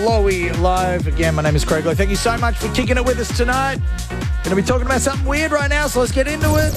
Lowy Live. Again, my name is Craig Lowe. Thank you so much for kicking it with us tonight. Going to be talking about something weird right now, so let's get into it.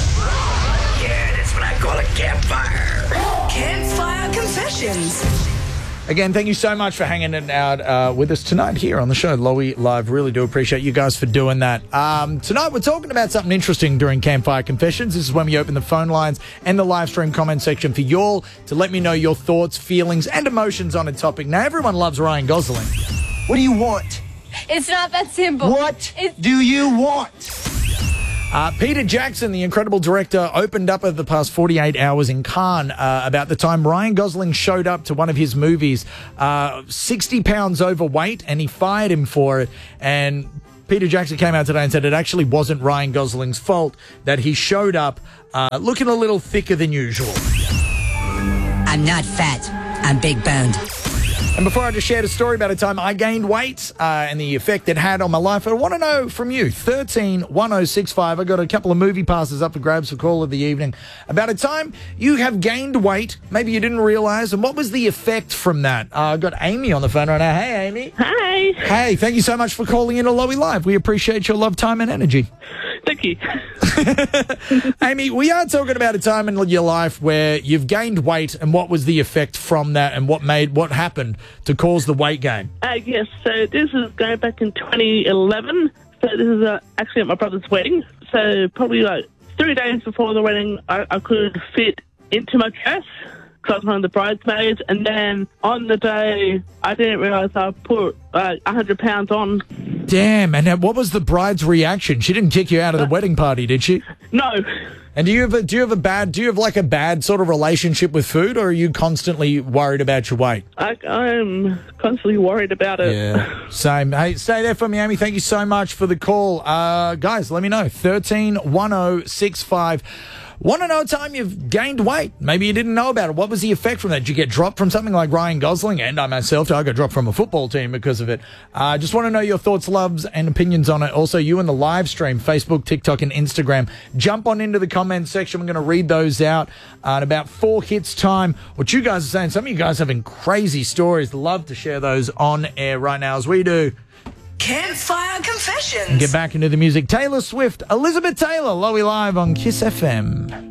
Yeah, that's what I call a campfire. Campfire Confessions. Again, thank you so much for hanging out with us tonight here on the show, Lowy Live. Really do appreciate you guys for doing that. Tonight, we're talking about something interesting during Campfire Confessions. This is when we open the phone lines and the live stream comment section for y'all to let me know your thoughts, feelings, and emotions on a topic. Now, everyone loves Ryan Gosling. What do you want? It's not that simple. What do you want? Peter Jackson, the incredible director, opened up over the past 48 hours in Cannes about the time Ryan Gosling showed up to one of his movies, 60 pounds overweight, and he fired him for it. And Peter Jackson came out today and said it actually wasn't Ryan Gosling's fault, that he showed up looking a little thicker than usual. I'm not fat. I'm big boned. And before I just shared a story about a time I gained weight and the effect it had on my life, I want to know from you, 131065. I got a couple of movie passes up for grabs for call of the evening. About a time you have gained weight, maybe you didn't realize, and what was the effect from that? I've got Amy on the phone right now. Hey, Amy. Hi. Hey, thank you so much for calling in to Lowy Live. We appreciate your love, time, and energy. Thank you. Amy, we are talking about a time in your life where you've gained weight, and what was the effect from that, and what happened to cause the weight gain? Yes, so this is going back in 2011. So this is actually at my brother's wedding. So probably like 3 days before the wedding, I could fit into my dress because I was one of the bridesmaids. And then on the day, I didn't realise I put 100 pounds on. Damn, and what was the bride's reaction? She didn't kick you out of the wedding party, did she? No. And do you have like a bad sort of relationship with food, or are you constantly worried about your weight? I'm constantly worried about it. Yeah, same. Hey, stay there for me, Amy. Thank you so much for the call. Guys, let me know. 131065. Want to know a time you've gained weight? Maybe you didn't know about it. What was the effect from that? Did you get dropped from something like Ryan Gosling? And I myself, I got dropped from a football team because of it. Just want to know your thoughts, loves, and opinions on it. Also, you in the live stream, Facebook, TikTok, and Instagram. Jump on into the comment section. We're going to read those out in about 4 hits time. What you guys are saying, some of you guys having crazy stories. Love to share those on air right now as we do. Campfire Confessions. Get back into the music. Taylor Swift, Elizabeth Taylor, Lowy Live on Kiss FM.